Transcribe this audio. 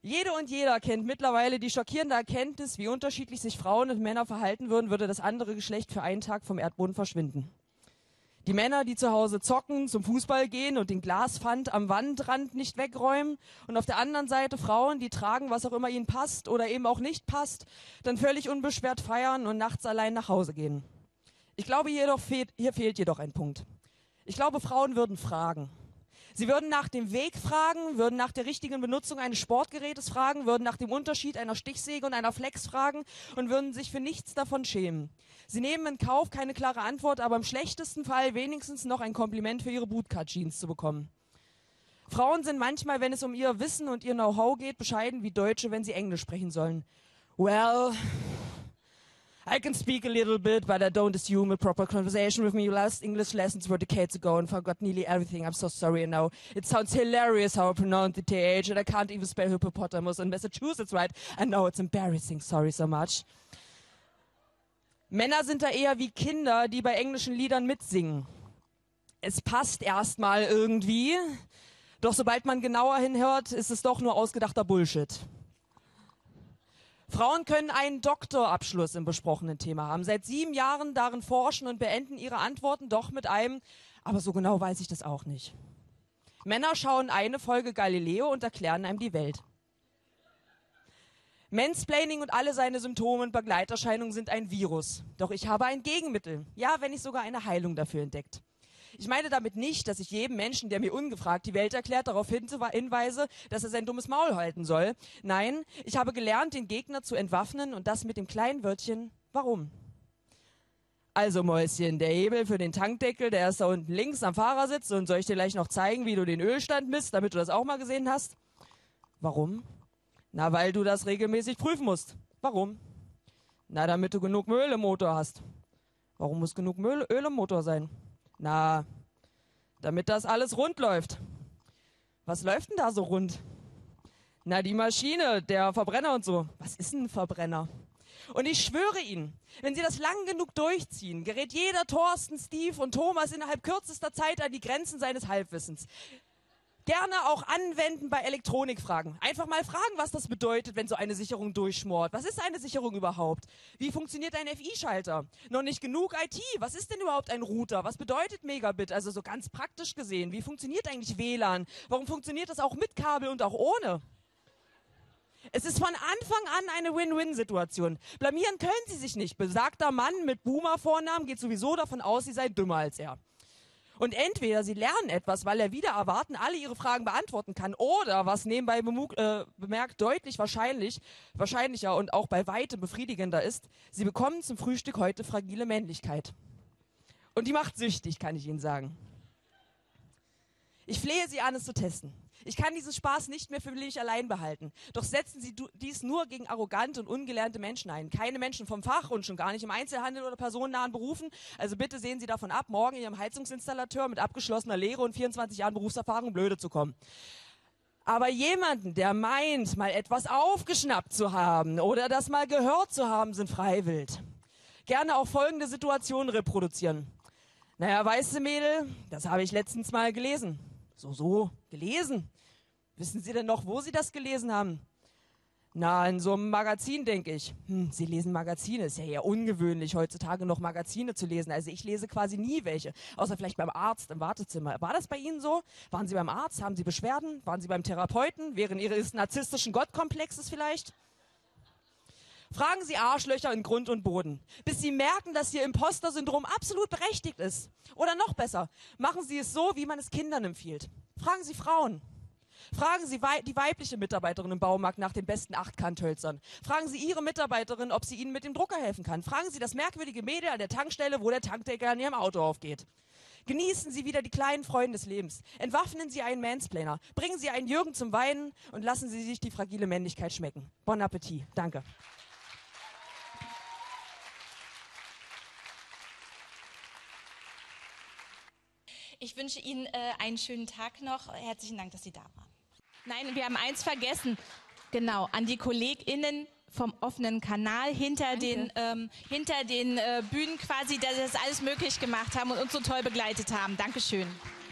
Jede und jeder kennt mittlerweile die schockierende Erkenntnis, wie unterschiedlich sich Frauen und Männer verhalten würden, würde das andere Geschlecht für einen Tag vom Erdboden verschwinden. Die Männer, die zu Hause zocken, zum Fußball gehen und den Glaspfand am Wandrand nicht wegräumen. Und auf der anderen Seite Frauen, die tragen, was auch immer ihnen passt oder eben auch nicht passt, dann völlig unbeschwert feiern und nachts allein nach Hause gehen. Ich glaube, hier fehlt jedoch ein Punkt. Ich glaube, Frauen würden fragen. Sie würden nach dem Weg fragen, würden nach der richtigen Benutzung eines Sportgerätes fragen, würden nach dem Unterschied einer Stichsäge und einer Flex fragen und würden sich für nichts davon schämen. Sie nehmen in Kauf, keine klare Antwort, aber im schlechtesten Fall wenigstens noch ein Kompliment für ihre Bootcut-Jeans zu bekommen. Frauen sind manchmal, wenn es um ihr Wissen und ihr Know-how geht, bescheiden wie Deutsche, wenn sie Englisch sprechen sollen. Well, I can speak a little bit, but I don't assume a proper conversation with me. Last English lessons were decades ago and forgot nearly everything. I'm so sorry now. It sounds hilarious how I pronounce the TH and I can't even spell hippopotamus in Massachusetts right. I know it's embarrassing. Sorry so much. Männer sind da eher wie Kinder, die bei englischen Liedern mitsingen. Es passt erstmal irgendwie, doch sobald man genauer hinhört, ist es doch nur ausgedachter Bullshit. Frauen können einen Doktorabschluss im besprochenen Thema haben, seit 7 Jahren darin forschen und beenden ihre Antworten doch mit einem, aber so genau weiß ich das auch nicht. Männer schauen eine Folge Galileo und erklären einem die Welt. Mansplaining und alle seine Symptome und Begleiterscheinungen sind ein Virus. Doch ich habe ein Gegenmittel, ja, wenn nicht sogar eine Heilung dafür entdeckt. Ich meine damit nicht, dass ich jedem Menschen, der mir ungefragt die Welt erklärt, darauf hinweise, dass er sein dummes Maul halten soll. Nein, ich habe gelernt, den Gegner zu entwaffnen und das mit dem kleinen Wörtchen, warum? Also Mäuschen, der Hebel für den Tankdeckel, der ist da unten links am Fahrersitz und soll ich dir gleich noch zeigen, wie du den Ölstand misst, damit du das auch mal gesehen hast? Warum? Na, weil du das regelmäßig prüfen musst. Warum? Na, damit du genug Öl im Motor hast. Warum muss genug Öl im Motor sein? Na, damit das alles rund läuft. Was läuft denn da so rund? Na, die Maschine, der Verbrenner und so. Was ist ein Verbrenner? Und ich schwöre Ihnen, wenn Sie das lang genug durchziehen, gerät jeder Thorsten, Steve und Thomas innerhalb kürzester Zeit an die Grenzen seines Halbwissens. Gerne auch anwenden bei Elektronikfragen. Einfach mal fragen, was das bedeutet, wenn so eine Sicherung durchschmort. Was ist eine Sicherung überhaupt? Wie funktioniert ein FI-Schalter? Noch nicht genug IT. Was ist denn überhaupt ein Router? Was bedeutet Megabit? Also so ganz praktisch gesehen. Wie funktioniert eigentlich WLAN? Warum funktioniert das auch mit Kabel und auch ohne? Es ist von Anfang an eine Win-Win-Situation. Blamieren können Sie sich nicht. Besagter Mann mit Boomer-Vornamen geht sowieso davon aus, Sie seien dümmer als er. Und entweder Sie lernen etwas, weil er wieder erwarten alle Ihre Fragen beantworten kann, oder, was nebenbei bemerkt deutlich wahrscheinlicher und auch bei weitem befriedigender ist, Sie bekommen zum Frühstück heute fragile Männlichkeit. Und die macht süchtig, kann ich Ihnen sagen. Ich flehe Sie an, es zu testen. Ich kann diesen Spaß nicht mehr für mich allein behalten. Doch setzen Sie dies nur gegen arrogante und ungelernte Menschen ein. Keine Menschen vom Fach und schon gar nicht im Einzelhandel oder personennahen Berufen. Also bitte sehen Sie davon ab, morgen Ihrem Heizungsinstallateur mit abgeschlossener Lehre und 24 Jahren Berufserfahrung blöde zu kommen. Aber jemanden, der meint, mal etwas aufgeschnappt zu haben oder das mal gehört zu haben, sind freiwillig. Gerne auch folgende Situation reproduzieren. Naja, weißt du, Mädel, das habe ich letztens mal gelesen. So, gelesen. Wissen Sie denn noch, wo Sie das gelesen haben? Na, in so einem Magazin, denke ich. Sie lesen Magazine. Ist ja eher ungewöhnlich, heutzutage noch Magazine zu lesen. Also ich lese quasi nie welche. Außer vielleicht beim Arzt im Wartezimmer. War das bei Ihnen so? Waren Sie beim Arzt? Haben Sie Beschwerden? Waren Sie beim Therapeuten? Während Ihres narzisstischen Gottkomplexes vielleicht? Fragen Sie Arschlöcher in Grund und Boden, bis Sie merken, dass Ihr Imposter-Syndrom absolut berechtigt ist. Oder noch besser, machen Sie es so, wie man es Kindern empfiehlt. Fragen Sie Frauen. Fragen Sie die weibliche Mitarbeiterin im Baumarkt nach den besten 8-Kanthölzern. Fragen Sie Ihre Mitarbeiterin, ob sie Ihnen mit dem Drucker helfen kann. Fragen Sie das merkwürdige Mädel an der Tankstelle, wo der Tankdeckel an Ihrem Auto aufgeht. Genießen Sie wieder die kleinen Freuden des Lebens. Entwaffnen Sie einen Mansplainer. Bringen Sie einen Jürgen zum Weinen und lassen Sie sich die fragile Männlichkeit schmecken. Bon Appetit. Danke. Ich wünsche Ihnen einen schönen Tag noch. Herzlichen Dank, dass Sie da waren. Nein, wir haben eins vergessen. Genau, an die KollegInnen vom offenen Kanal hinter den Bühnen quasi, dass sie das alles möglich gemacht haben und uns so toll begleitet haben. Dankeschön.